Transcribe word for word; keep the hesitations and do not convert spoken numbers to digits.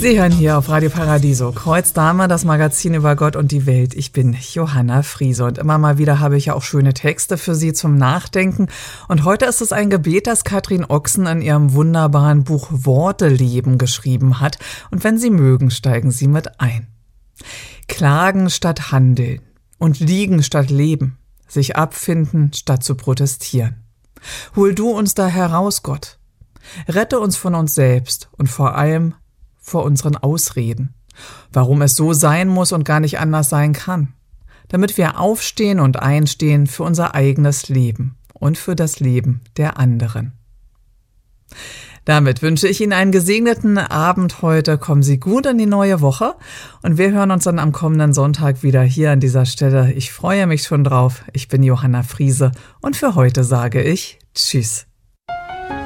Sie hören hier auf Radio Paradiso Kreuzdame, das Magazin über Gott und die Welt. Ich bin Johanna Friese und immer mal wieder habe ich ja auch schöne Texte für Sie zum Nachdenken. Und heute ist es ein Gebet, das Katrin Ochsen in ihrem wunderbaren Buch Worte leben geschrieben hat. Und wenn Sie mögen, steigen Sie mit ein. Klagen statt handeln und liegen statt leben, sich abfinden statt zu protestieren. Hol du uns da heraus, Gott. Rette uns von uns selbst und vor allem vor unseren Ausreden, warum es so sein muss und gar nicht anders sein kann, damit wir aufstehen und einstehen für unser eigenes Leben und für das Leben der anderen. Damit wünsche ich Ihnen einen gesegneten Abend heute. Kommen Sie gut in die neue Woche und wir hören uns dann am kommenden Sonntag wieder hier an dieser Stelle. Ich freue mich schon drauf. Ich bin Johanna Friese und für heute sage ich Tschüss.